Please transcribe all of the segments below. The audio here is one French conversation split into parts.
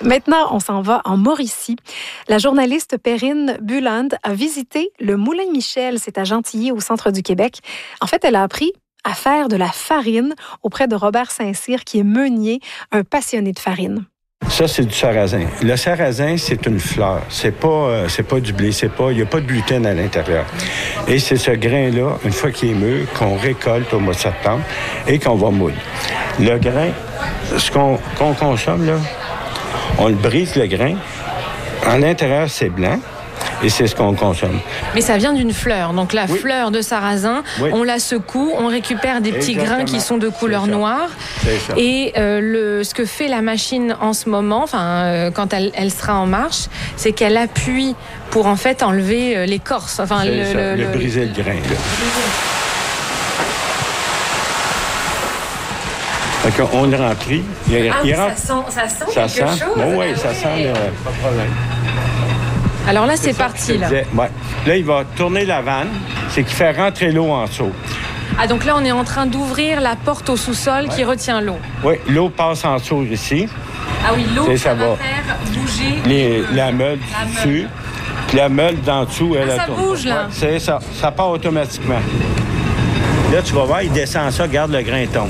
Maintenant, on s'en va en Mauricie. La journaliste Perrine Buland a visité le Moulin Michel, c'est à Gentilly, au centre du Québec. En fait, elle a appris à faire de la farine auprès de Robert Saint-Cyr, qui est meunier, un passionné de farine. Ça, c'est du sarrasin. Le sarrasin, c'est une fleur. C'est pas du blé. Il n'y a pas de gluten à l'intérieur. Et c'est ce grain-là, une fois qu'il est mûr, qu'on récolte au mois de septembre et qu'on va moudre. Le grain, ce qu'on consomme, là, on le brise, le grain. À l'intérieur, c'est blanc. Et c'est ce qu'on consomme. Mais ça vient d'une fleur. Donc la fleur de sarrasin, on la secoue, on récupère des petits grains qui sont de couleur noire. Et ce que fait la machine en ce moment, quand elle sera en marche, c'est qu'elle appuie pour en fait enlever l'écorce. Briser le grain. On le remplit. Ça sent quelque chose. Oui, ça sent, pas de problème. Alors là, c'est parti. Là, il va tourner la vanne. C'est qu'il fait rentrer l'eau en dessous. Ah, donc là, on est en train d'ouvrir la porte au sous-sol qui retient l'eau. Oui, l'eau passe en dessous ici. Ah oui, l'eau, ça va faire bouger la meule dessus. Puis la meule d'en dessous, elle ça tourne. Bouge, là. Ouais, c'est ça. Ça part automatiquement. Là, tu vas voir, il descend ça. Regarde, le grain tombe.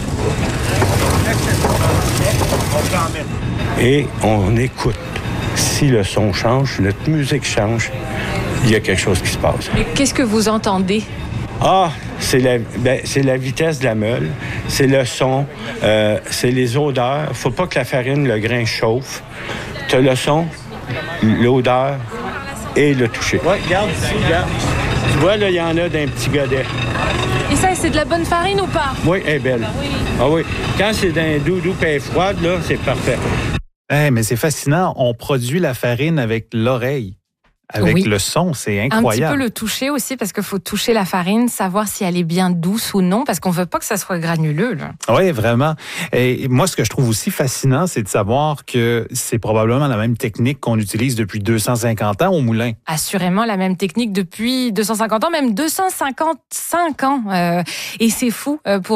Et on écoute. Si le son change, notre musique change, il y a quelque chose qui se passe. Mais qu'est-ce que vous entendez? C'est la vitesse de la meule, c'est le son, c'est les odeurs. Faut pas que la farine, le grain chauffe. Tu as le son, l'odeur et le toucher. Oui, regarde ici, regarde. Tu vois, là, il y en a d'un petit godet. Et ça, c'est de la bonne farine ou pas? Oui, elle est belle. Ah oui. Quand c'est d'un doudou et froide, là, c'est parfait. Mais c'est fascinant. On produit la farine avec l'oreille, avec le son. C'est incroyable. Un petit peu le toucher aussi, parce qu'il faut toucher la farine, savoir si elle est bien douce ou non, parce qu'on veut pas que ça soit granuleux. Oui, vraiment. Et moi, ce que je trouve aussi fascinant, c'est de savoir que c'est probablement la même technique qu'on utilise depuis 250 ans au moulin. Assurément la même technique depuis 250 ans, même 255 ans. Et c'est fou pour